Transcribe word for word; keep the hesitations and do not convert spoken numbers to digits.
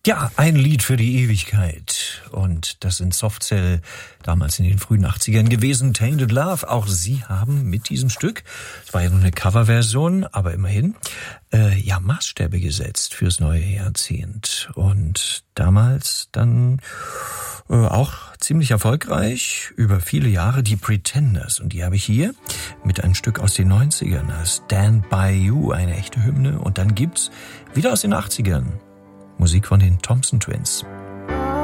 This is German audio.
Ja, ein Lied für die Ewigkeit. Und das sind Softcell damals in den frühen achtzigern gewesen. Tainted Love. Auch sie haben mit diesem Stück, es war ja nur eine Coverversion, aber immerhin, äh, ja, Maßstäbe gesetzt fürs neue Jahrzehnt. Und damals dann äh, auch ziemlich erfolgreich über viele Jahre die Pretenders. Und die habe ich hier mit einem Stück aus den neunzigern. Stand By You, eine echte Hymne. Und dann gibt's wieder aus den achtzigern Musik von den Thompson Twins.